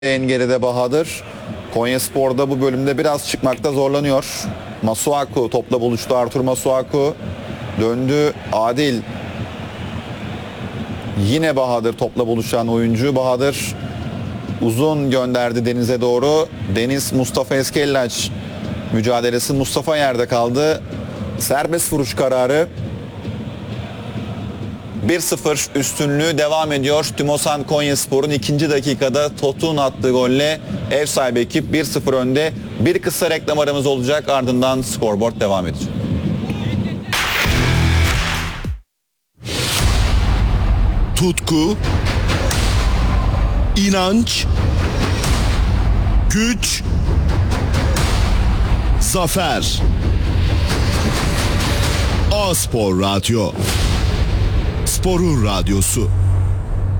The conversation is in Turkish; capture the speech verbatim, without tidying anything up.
En geride Bahadır. Konyaspor'da bu bölümde biraz çıkmakta zorlanıyor. Masuaku topla buluştu. Artur Masuaku döndü. Adil. Yine Bahadır topla buluşan oyuncu. Bahadır uzun gönderdi Deniz'e doğru. Deniz Mustafa Eskellaç mücadelesi. Mustafa yerde kaldı. Serbest vuruş kararı. bir sıfır üstünlüğü devam ediyor. Tümosan Konyaspor'un ikinci dakikada Totun attığı golle ev sahibi ekip bir sıfır önde. Bir kısa reklam aramız olacak, ardından scoreboard devam edecek. Tutku, inanç, güç, zafer. A-Spor Radyo. Sporun radyosu.